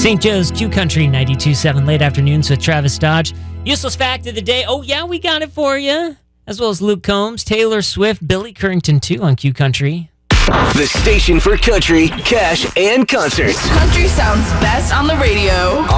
St. Joe's Q Country 92.7 late afternoons with Travis Dodge. Useless fact of the day. Oh, yeah, we got it for you. As well as Luke Combs, Taylor Swift, Billy Currington, too, on Q Country. The station for country, cash, and concerts. Country sounds best on the radio.